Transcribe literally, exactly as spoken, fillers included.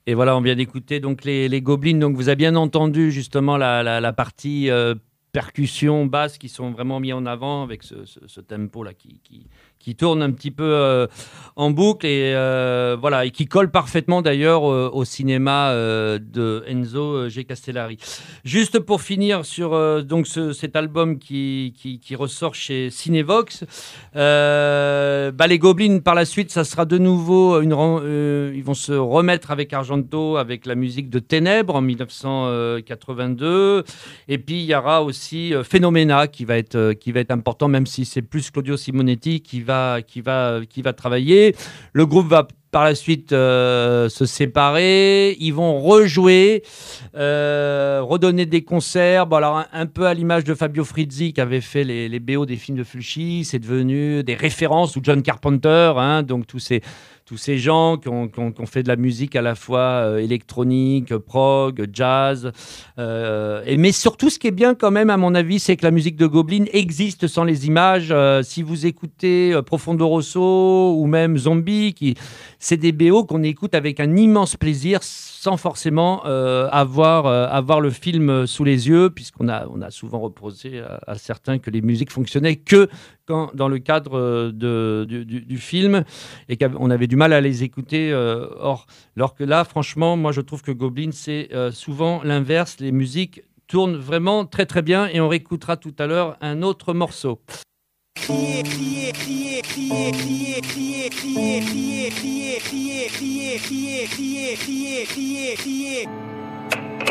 Et voilà, on vient d'écouter donc les, les Goblins. Donc vous avez bien entendu justement la, la, la partie euh, percussion basse qui sont vraiment mis en avant avec ce, ce, ce tempo là qui, qui, qui tourne un petit peu euh, en boucle et euh, voilà et qui colle parfaitement d'ailleurs euh, au cinéma euh, de Enzo G. Castellari. Juste pour finir sur euh, donc ce, cet album qui, qui, qui ressort chez Cinevox, euh, bah, les Goblins par la suite ça sera de nouveau une euh, ils vont se remettre avec Argento avec la musique de Ténèbres en dix-neuf cent quatre-vingt-deux et puis il y aura aussi euh, Phenomena qui va être euh, qui va être important même si c'est plus Claudio Simonetti qui va qui va qui va travailler. Le groupe va par la suite euh, se séparer, ils vont rejouer, euh, redonner des concerts. Bon, alors un, un peu à l'image de Fabio Frizzi qui avait fait les, les B O des films de Fulci, c'est devenu des références, ou John Carpenter, hein, donc tous ces tous ces gens qui ont, qui, ont, qui ont fait de la musique à la fois euh, électronique, prog, jazz. Euh, et, mais surtout, ce qui est bien quand même, à mon avis, c'est que la musique de Goblin existe sans les images. Euh, si vous écoutez euh, Profondo Rosso ou même Zombie, qui, c'est des B O qu'on écoute avec un immense plaisir sans forcément euh, avoir, euh, avoir le film sous les yeux, puisqu'on a, on a souvent reproché à, à certains que les musiques fonctionnaient que quand, dans le cadre de, du, du, du film et qu'on avait du mal à les écouter. Euh, or, alors que là, franchement, moi, je trouve que Goblin, c'est euh, souvent l'inverse. Les musiques tournent vraiment très, très bien et on réécoutera tout à l'heure un autre morceau. Crier, crier, crier, crier, crier, crier, crier, crier, crier, crier, crier, crier, crier, crier, crier, crier.